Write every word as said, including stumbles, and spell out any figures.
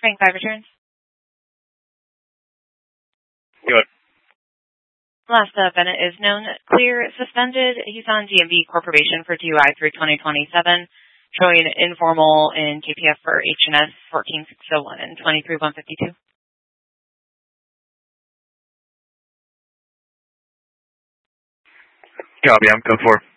Frank five returns. Good. Last uh, Bennett is known clear suspended. He's on D M V Corporation for D U I through twenty twenty-seven, showing informal in K P F for H and S fourteen six oh one and twenty-three one fifty-two. Copy, I'm code four.